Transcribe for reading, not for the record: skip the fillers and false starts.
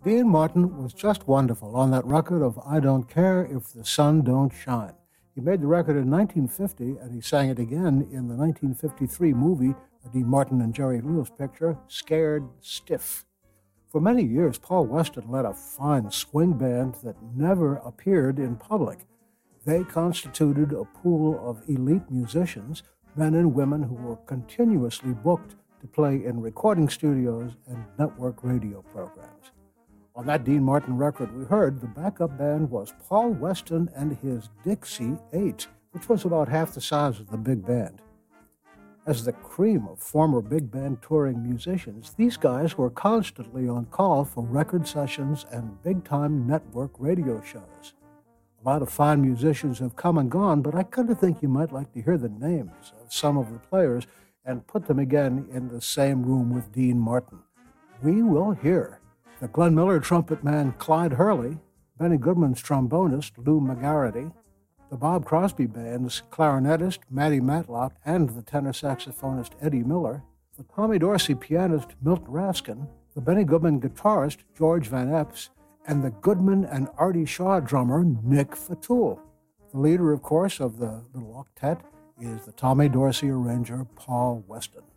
Dean Martin was just wonderful on that record of I Don't Care If the Sun Don't Shine. He made the record in 1950, and he sang it again in the 1953 movie, a Dean Martin and Jerry Lewis picture, Scared Stiff. For many years, Paul Weston led a fine swing band that never appeared in public. They constituted a pool of elite musicians, men and women who were continuously booked to play in recording studios and network radio programs. On that Dean Martin record we heard, the backup band was Paul Weston and his Dixie 8, which was about half the size of the big band. As the cream of former big band touring musicians, these guys were constantly on call for record sessions and big-time network radio shows. A lot of fine musicians have come and gone, but I kind of think you might like to hear the names of some of the players and put them again in the same room with Dean Martin. We will hear the Glenn Miller trumpet man Clyde Hurley, Benny Goodman's trombonist Lou McGarity, the Bob Crosby Band's clarinetist Matty Matlock and the tenor saxophonist Eddie Miller, the Tommy Dorsey pianist Milt Raskin, the Benny Goodman guitarist George Van Epps, and the Goodman and Artie Shaw drummer Nick Fatul. The leader, of course, of the little octet is the Tommy Dorsey arranger Paul Weston.